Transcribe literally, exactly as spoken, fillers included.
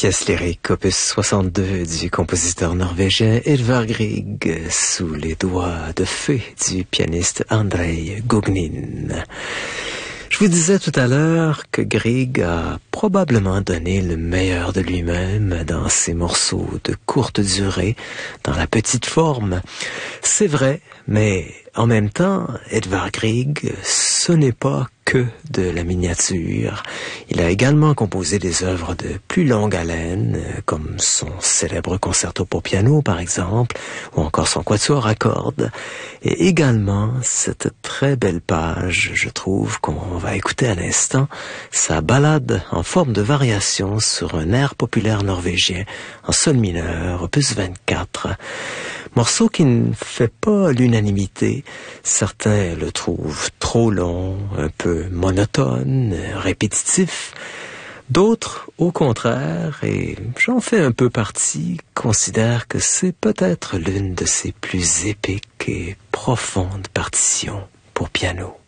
Pièce lyrique opus soixante-deux du compositeur norvégien Edvard Grieg sous les doigts de feu du pianiste Andrei Gougnin. Je vous disais tout à l'heure que Grieg a probablement donné le meilleur de lui-même dans ses morceaux de courte durée, dans la petite forme. C'est vrai, mais en même temps, Edvard Grieg, ce n'est pas que de la miniature. Il a également composé des œuvres de plus longue haleine, comme son célèbre concerto pour piano, par exemple, ou encore son quatuor à cordes, et également cette très belle page, je trouve, qu'on va écouter à l'instant, sa ballade en forme de variation sur un air populaire norvégien en sol mineur, opus vingt-quatre. Morceau qui ne fait pas l'unanimité. Certains le trouvent trop long, un peu monotone, répétitif. D'autres, au contraire, et j'en fais un peu partie, considèrent que c'est peut-être l'une de ses plus épiques et profondes partitions pour piano.